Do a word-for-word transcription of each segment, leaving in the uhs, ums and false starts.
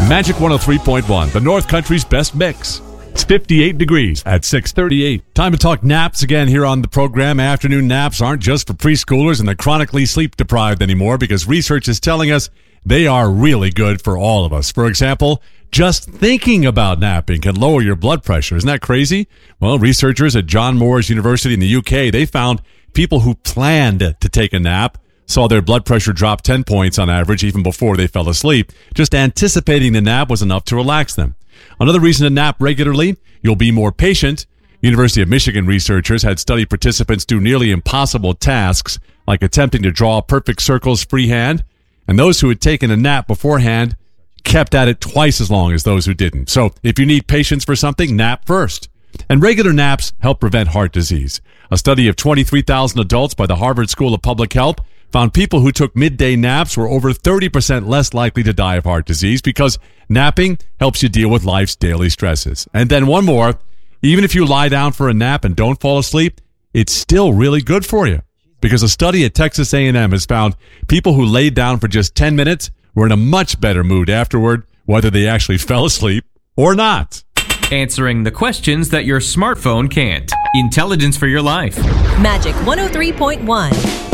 Magic one oh three point one, the North Country's best mix. It's fifty-eight degrees at six thirty-eight. Time to talk naps again here on the program. Afternoon naps aren't just for preschoolers and the chronically sleep-deprived anymore, because research is telling us they are really good for all of us. For example, just thinking about napping can lower your blood pressure. Isn't that crazy? Well, researchers at John Moores University in the U K, they found people who planned to take a nap saw their blood pressure drop ten points on average even before they fell asleep. Just anticipating the nap was enough to relax them. Another reason to nap regularly, you'll be more patient. University of Michigan researchers had study participants do nearly impossible tasks, like attempting to draw perfect circles freehand, and those who had taken a nap beforehand kept at it twice as long as those who didn't. So if you need patience for something, nap first. And regular naps help prevent heart disease. A study of twenty-three thousand adults by the Harvard School of Public Health found people who took midday naps were over thirty percent less likely to die of heart disease, because napping helps you deal with life's daily stresses. And then one more, even if you lie down for a nap and don't fall asleep, it's still really good for you, because a study at Texas A and M has found people who laid down for just ten minutes were in a much better mood afterward, whether they actually fell asleep or not. Answering the questions that your smartphone can't. Intelligence for your life. Magic one oh three point one.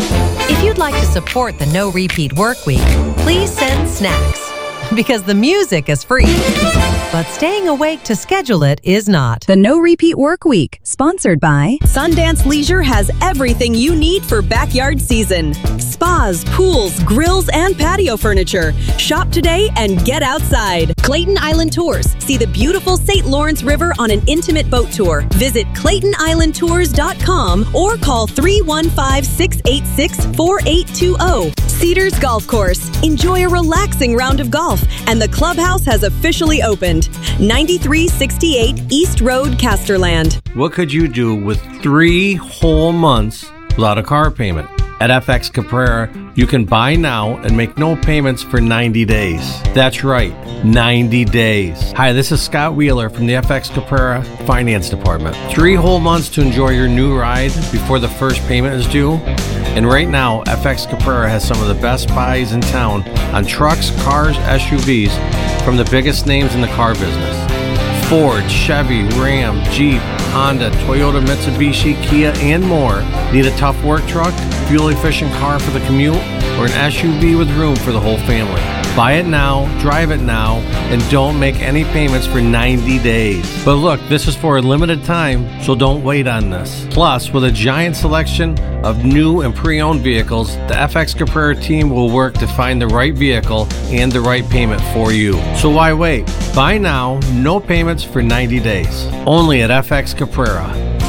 If you'd like to support the No Repeat Work Week, please send snacks, because the music is free, but staying awake to schedule it is not. The No Repeat Work Week, sponsored by Sundance Leisure, has everything you need for backyard season. Spas, pools, grills, and patio furniture. Shop today and get outside. Clayton Island Tours. See the beautiful Saint Lawrence River on an intimate boat tour. Visit clayton island tours dot com or call three one five, six eight six, four eight two zero. Cedars Golf Course. Enjoy a relaxing round of golf, and the clubhouse has officially opened. ninety-three sixty-eight East Road, Casterland. What could you do with three whole months without a car payment? At F X Caprara, you can buy now and make no payments for ninety days. That's right, ninety days. Hi, this is Scott Wheeler from the F X Caprara Finance Department. Three whole months to enjoy your new ride before the first payment is due. And right now, F X Caprara has some of the best buys in town on trucks, cars, S U Vs from the biggest names in the car business. Ford, Chevy, Ram, Jeep, Honda, Toyota, Mitsubishi, Kia, and more. Need a tough work truck, fuel-efficient car for the commute, or an S U V with room for the whole family? Buy it now, drive it now, and don't make any payments for ninety days. But look, this is for a limited time, so don't wait on this. Plus, with a giant selection of new and pre-owned vehicles, the F X Caprara team will work to find the right vehicle and the right payment for you. So why wait? Buy now, no payments for ninety days. Only at F X Caprara.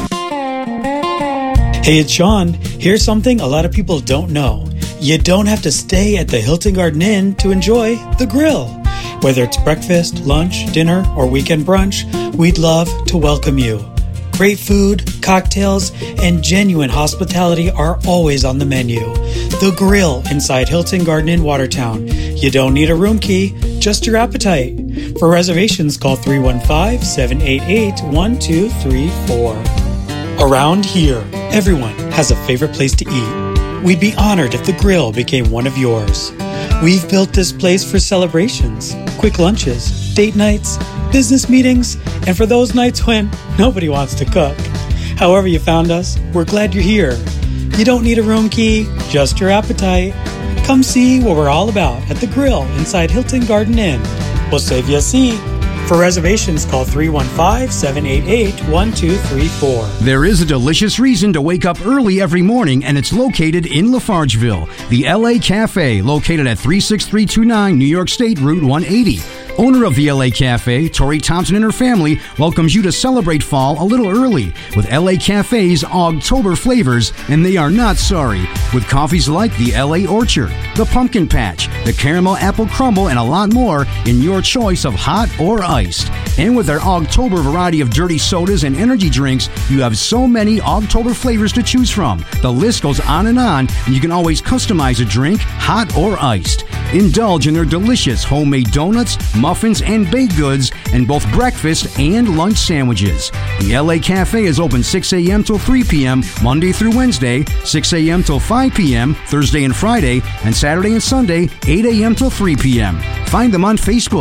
Hey, it's Sean. Here's something a lot of people don't know. You don't have to stay at the Hilton Garden Inn to enjoy the grill. Whether it's breakfast, lunch, dinner, or weekend brunch, we'd love to welcome you. Great food, cocktails, and genuine hospitality are always on the menu. The Grill inside Hilton Garden Inn Watertown. You don't need a room key, just your appetite. For reservations, call three one five, seven eight eight, one two three four. Around here, everyone has a favorite place to eat. We'd be honored if the Grill became one of yours. We've built this place for celebrations, quick lunches, date nights, business meetings, and for those nights when nobody wants to cook. However you found us, we're glad you're here. You don't need a room key, just your appetite. Come see what we're all about at the Grill inside Hilton Garden Inn. We'll save you a seat. For reservations, call three one five, seven eight eight, one two three four. There is a delicious reason to wake up early every morning, and it's located in Lafargeville. The L A Cafe, located at three six three two nine New York State Route one eighty. Owner of the L A Cafe, Tori Thompson and her family, welcomes you to celebrate fall a little early with L A Cafe's Ogtober flavors, and they are not sorry. With coffees like the L A Orchard, the Pumpkin Patch, the Caramel Apple Crumble, and a lot more in your choice of hot or iced. And with their Ogtober variety of dirty sodas and energy drinks, you have so many Ogtober flavors to choose from. The list goes on and on, and you can always customize a drink, hot or iced. Indulge in their delicious homemade donuts, muffins, and baked goods, and both breakfast and lunch sandwiches. The L A Cafe is open six a.m. till three p.m. Monday through Wednesday, six a.m. till five p.m. Thursday and Friday, and Saturday and Sunday, eight a.m. till three p.m. Find them on Facebook.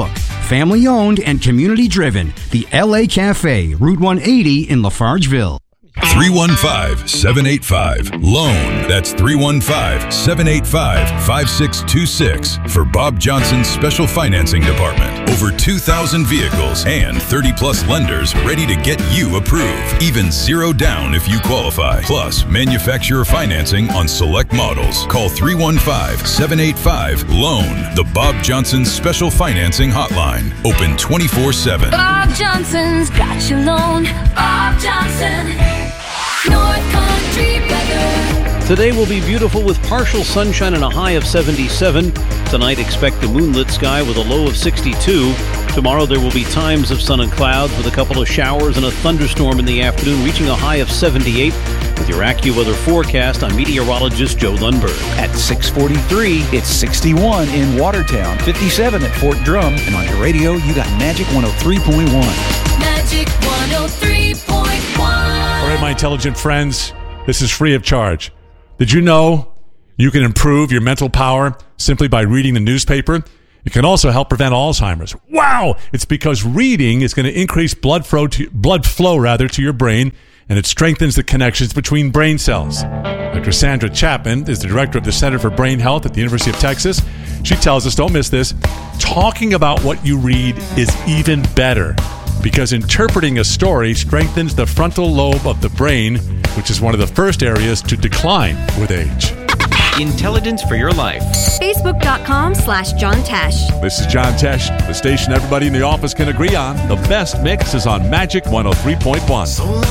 Family owned and community driven. The L A Cafe, Route one eighty in Lafargeville. three one five, seven eight five, LOAN. That's three one five, seven eight five, five six two six for Bob Johnson's Special Financing Department. Over two thousand vehicles and thirty plus lenders ready to get you approved. Even zero down if you qualify. Plus, manufacturer financing on select models. Call three one five, seven eight five, LOAN. The Bob Johnson's Special Financing Hotline. Open twenty-four seven. Bob Johnson's got your loan. Bob Johnson. North Country weather. Today will be beautiful with partial sunshine and a high of seventy-seven. Tonight, expect a moonlit sky with a low of sixty-two. Tomorrow, there will be times of sun and clouds with a couple of showers and a thunderstorm in the afternoon, reaching a high of seventy-eight. With your AccuWeather forecast, I'm meteorologist Joe Lundberg. At six forty-three, it's sixty-one in Watertown, fifty-seven at Fort Drum, and on your radio, you got Magic one oh three point one. Magic one oh three point one. All right, my intelligent friends, this is free of charge. Did you know you can improve your mental power simply by reading the newspaper? It can also help prevent Alzheimer's. Wow! It's because reading is going to increase blood flow, to, blood flow rather, to your brain, and it strengthens the connections between brain cells. Doctor Sandra Chapman is the director of the Center for Brain Health at the University of Texas. She tells us, don't miss this, talking about what you read is even better, because interpreting a story strengthens the frontal lobe of the brain, which is one of the first areas to decline with age. Intelligence for your life. Facebook.com slash John Tesh. This is John Tesh, the station everybody in the office can agree on. The best mix is on Magic one oh three point one.